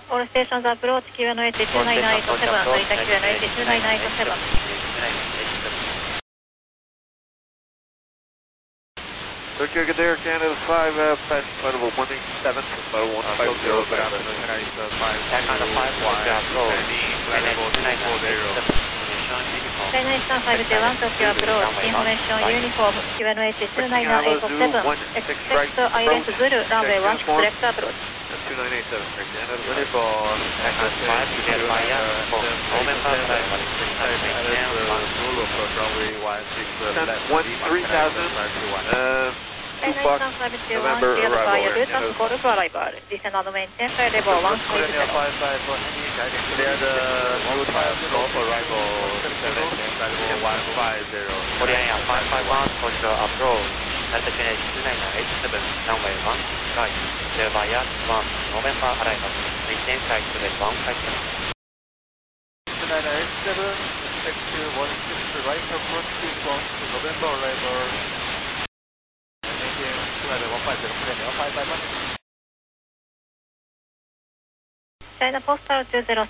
All stations approach QNH 29987, 成田 QNH 29987. Tokyo Adair Canada 5, fast flight level 187, flight level 150. Good afternoon, Canada 5, flight level 240. China Eastern 521, Tokyo approach, information uniform, QNH 29987, expect island Zulu, runway 16, direct approach. 2987, Canada. Uniform, Echo 5, via November arrival, Zulu approach runway 16, 3000, China Eastern 521, cleared via Luton Golf arrival, descend and maintain flight level 150. Cleared route Golf arrival, descend maintain flight level 150. Korean Air 551, Tokyo approach, Delta QNH 29987, runway 16 right, cleared via November arrival, maintain flight level 150. 29987, expect 16 right approach, November arrival, maintain flight level 150, Korean Air 551. China Postal 206.